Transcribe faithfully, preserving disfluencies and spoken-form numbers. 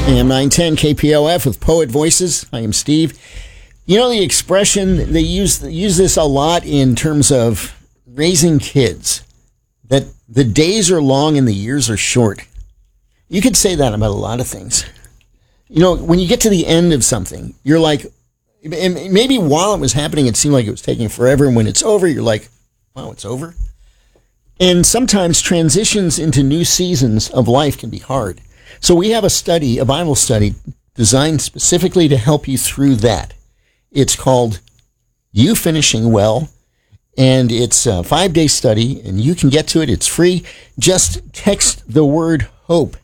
A M nine ten K P O F with Poet Voices. I am Steve. You know the expression, they use use this a lot in terms of raising kids, that the days are long and the years are short. You could say that about a lot of things. You know, when you get to the end of something, you're like, and maybe while it was happening, it seemed like it was taking forever, and when it's over, you're like, wow, it's over? And sometimes transitions into new seasons of life can be hard. So we have a study, a Bible study, designed specifically to help you through that. It's called You Finishing Well, and it's a five-day study, and you can get to it. It's free. Just text the word HOPE